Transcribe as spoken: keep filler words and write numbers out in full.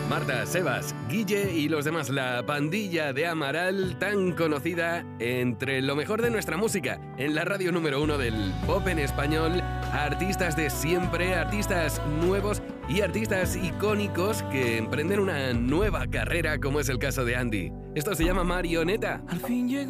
Marta, Sebas, Guille y los demás, la pandilla de Amaral, tan conocida entre lo mejor de nuestra música, en la radio número uno del pop en español, artistas de siempre, artistas nuevos y artistas icónicos que emprenden una nueva carrera, como es el caso de Andy. Esto se llama Marioneta. Al fin llegó